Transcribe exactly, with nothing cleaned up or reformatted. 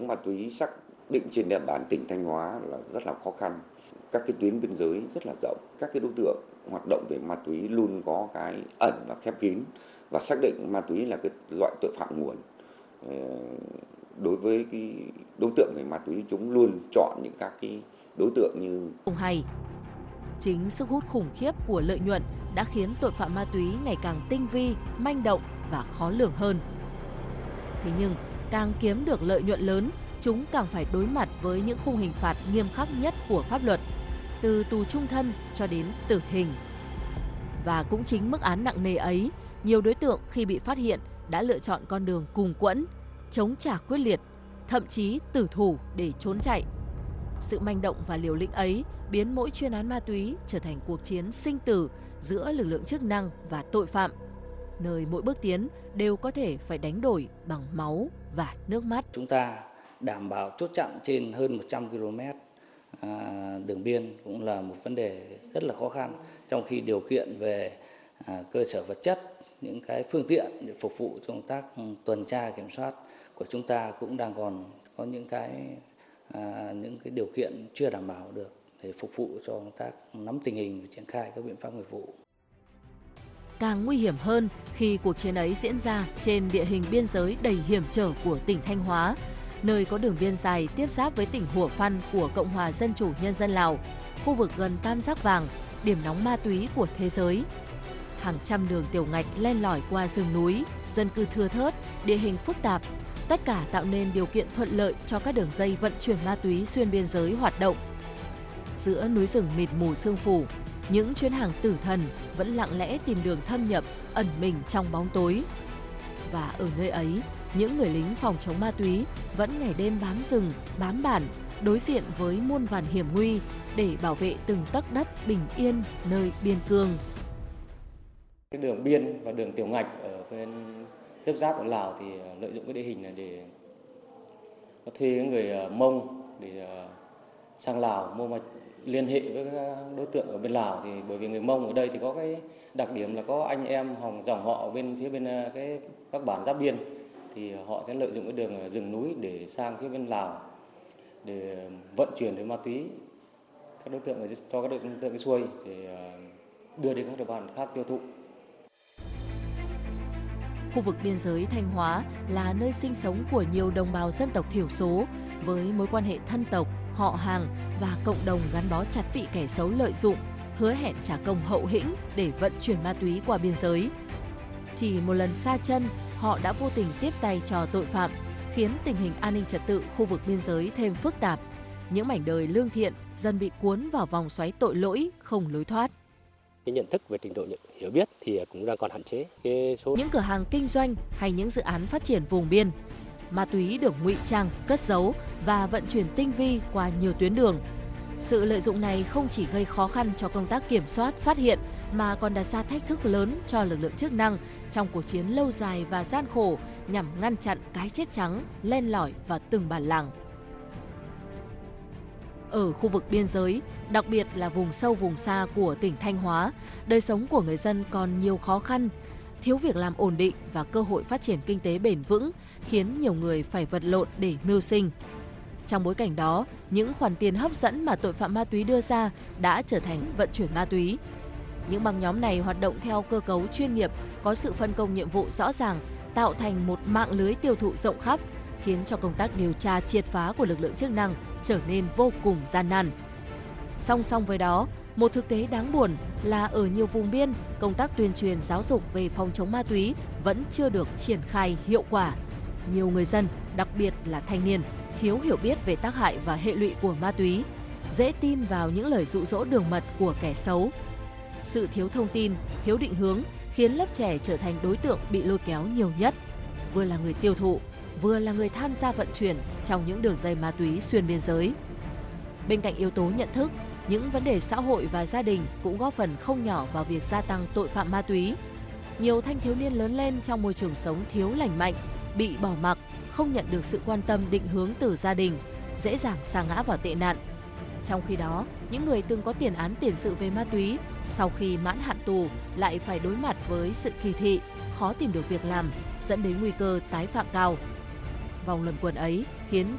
chống ma túy xác định trên địa bàn tỉnh Thanh Hóa là rất là khó khăn. Các cái tuyến biên giới rất là rộng, các cái đối tượng hoạt động về ma túy luôn có cái ẩn và khép kín, và xác định ma túy là cái loại tội phạm nguồn. Đối với cái đối tượng về ma túy, chúng luôn chọn những các cái đối tượng như không hay. Chính sức hút khủng khiếp của lợi nhuận đã khiến tội phạm ma túy ngày càng tinh vi, manh động và khó lường hơn. Thế nhưng, càng kiếm được lợi nhuận lớn, chúng càng phải đối mặt với những khung hình phạt nghiêm khắc nhất của pháp luật, từ tù chung thân cho đến tử hình. Và cũng chính mức án nặng nề ấy, nhiều đối tượng khi bị phát hiện đã lựa chọn con đường cùng quẫn, chống trả quyết liệt, thậm chí tử thủ để trốn chạy. Sự manh động và liều lĩnh ấy biến mỗi chuyên án ma túy trở thành cuộc chiến sinh tử giữa lực lượng chức năng và tội phạm, nơi mỗi bước tiến đều có thể phải đánh đổi bằng máu và nước mắt. Chúng ta đảm bảo chốt chặn trên hơn một trăm ki lô mét à, đường biên cũng là một vấn đề rất là khó khăn, trong khi điều kiện về à, cơ sở vật chất, những cái phương tiện để phục vụ cho công tác tuần tra kiểm soát của chúng ta cũng đang còn có những cái à, những cái điều kiện chưa đảm bảo được để phục vụ cho công tác nắm tình hình và triển khai các biện pháp nghiệp vụ. Càng nguy hiểm hơn khi cuộc chiến ấy diễn ra trên địa hình biên giới đầy hiểm trở của tỉnh Thanh Hóa, nơi có đường biên dài tiếp giáp với tỉnh Hủa Phăn của Cộng hòa Dân chủ Nhân dân Lào, khu vực gần Tam Giác Vàng, điểm nóng ma túy của thế giới. Hàng trăm đường tiểu ngạch len lỏi qua rừng núi, dân cư thưa thớt, địa hình phức tạp, tất cả tạo nên điều kiện thuận lợi cho các đường dây vận chuyển ma túy xuyên biên giới hoạt động. Giữa núi rừng mịt mù sương phủ, những chuyến hàng tử thần vẫn lặng lẽ tìm đường thâm nhập, ẩn mình trong bóng tối. Và ở nơi ấy, những người lính phòng chống ma túy vẫn ngày đêm bám rừng, bám bản, đối diện với muôn vàn hiểm nguy để bảo vệ từng tấc đất bình yên nơi biên cương. Cái đường biên và đường tiểu ngạch ở bên tiếp giáp ở Lào thì lợi dụng cái địa hình này để có thuê người Mông để sang Lào mua ma liên hệ với các đối tượng ở bên Lào. Thì bởi vì người Mông ở đây thì có cái đặc điểm là có anh em hòng dòng họ ở bên phía bên cái các bản giáp biên, thì họ sẽ lợi dụng cái đường rừng núi để sang phía bên Lào để vận chuyển đến ma túy các đối tượng cho các đối tượng cái xuôi để đưa đi các địa bàn khác tiêu thụ. Khu vực biên giới Thanh Hóa là nơi sinh sống của nhiều đồng bào dân tộc thiểu số với mối quan hệ thân tộc, họ hàng và cộng đồng gắn bó chặt trị kẻ xấu lợi dụng, hứa hẹn trả công hậu hĩnh để vận chuyển ma túy qua biên giới. Chỉ một lần sa chân, họ đã vô tình tiếp tay cho tội phạm, khiến tình hình an ninh trật tự khu vực biên giới thêm phức tạp. Những mảnh đời lương thiện dần bị cuốn vào vòng xoáy tội lỗi không lối thoát. Cái nhận thức về trình độ hiểu biết thì cũng đang còn hạn chế. Cái số... Những cửa hàng kinh doanh hay những dự án phát triển vùng biên, ma túy được ngụy trang, cất giấu và vận chuyển tinh vi qua nhiều tuyến đường. Sự lợi dụng này không chỉ gây khó khăn cho công tác kiểm soát, phát hiện mà còn đặt ra thách thức lớn cho lực lượng chức năng trong cuộc chiến lâu dài và gian khổ nhằm ngăn chặn cái chết trắng len lỏi vào từng bản làng. Ở khu vực biên giới, đặc biệt là vùng sâu vùng xa của tỉnh Thanh Hóa, đời sống của người dân còn nhiều khó khăn, thiếu việc làm ổn định và cơ hội phát triển kinh tế bền vững khiến nhiều người phải vật lộn để mưu sinh. Trong bối cảnh đó, những khoản tiền hấp dẫn mà tội phạm ma túy đưa ra đã trở thành vận chuyển ma túy. Những băng nhóm này hoạt động theo cơ cấu chuyên nghiệp, có sự phân công nhiệm vụ rõ ràng, tạo thành một mạng lưới tiêu thụ rộng khắp, khiến cho công tác điều tra triệt phá của lực lượng chức năng trở nên vô cùng gian nan. Song song với đó, một thực tế đáng buồn là ở nhiều vùng biên, công tác tuyên truyền giáo dục về phòng chống ma túy vẫn chưa được triển khai hiệu quả. Nhiều người dân, đặc biệt là thanh niên, thiếu hiểu biết về tác hại và hệ lụy của ma túy, dễ tin vào những lời dụ dỗ đường mật của kẻ xấu. Sự thiếu thông tin, thiếu định hướng khiến lớp trẻ trở thành đối tượng bị lôi kéo nhiều nhất, vừa là người tiêu thụ, vừa là người tham gia vận chuyển trong những đường dây ma túy xuyên biên giới. Bên cạnh yếu tố nhận thức, những vấn đề xã hội và gia đình cũng góp phần không nhỏ vào việc gia tăng tội phạm ma túy. Nhiều thanh thiếu niên lớn lên trong môi trường sống thiếu lành mạnh, bị bỏ mặc, không nhận được sự quan tâm định hướng từ gia đình, dễ dàng sa ngã vào tệ nạn. Trong khi đó, những người từng có tiền án tiền sự về ma túy, sau khi mãn hạn tù lại phải đối mặt với sự kỳ thị, khó tìm được việc làm, dẫn đến nguy cơ tái phạm cao. Vòng luẩn quẩn ấy khiến